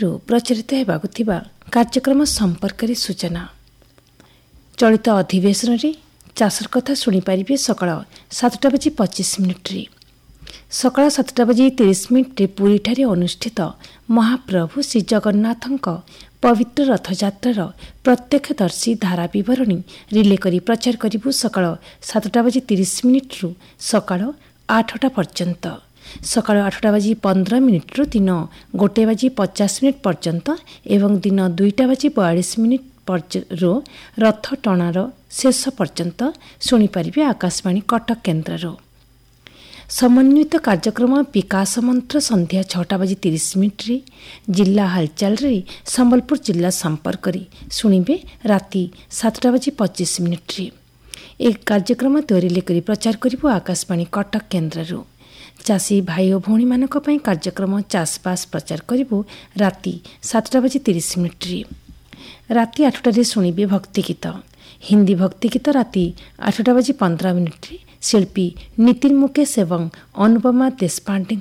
ରୁ प्रचारित हेबाकु थिबा कार्यक्रम संपर्क सूचना। चलित अधिवेशन रे चाषर कथा शुणी पारिबे सकाळ 7:25 सकाळ 7:30 पुरी ठारे अनुष्ठित महाप्रभु श्री जगन्नाथଙ୍କ पवित्र रथयात्रार प्रत्यक्षदर्शी धारा विवरणी रिले करी प्रचार करिबु सकाळ 7:30 रु सकाळ 8टा पर्यंत। सकाळ 8:15 रु दिन 1:50 पर्यंत एवं दिन 2:42 रु रथ टणार शेष पर्यंत शुणी पारिबे आकाशवाणी कटक केन्द्र। समन्वित कार्यक्रम विकास मंत्र संध्या 6:30 जिला हालचाल रे संबलपुर जिला संपर्क शुणिबे राति 7:25। एक कार्यक्रम तैयारी करी प्रचार करिबो आकाशवाणी कटक केन्द्र। चाषी भाई और भौणी मानक पई कार्यक्रम चाषबास प्रचार करिबो राति 7:30। राति 8टारे शुणिबे भक्तिगीत। हिंदी भक्तिगीत राति 8:15 शिल्पी नितिन मुकेश एवं अनुपमा देशपांडे